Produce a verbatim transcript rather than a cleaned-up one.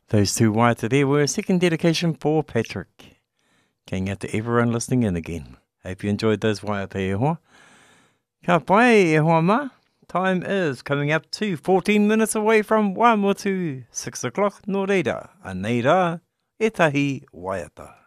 Those two waiata there were a second dedication for Patrick. Going out to everyone listening in again. Hope you enjoyed those waiata e hoa. Ka pai e hoa ma. Time is coming up to fourteen minutes away from one or two, six o'clock. No reira, a nei rā, e tahi waiata.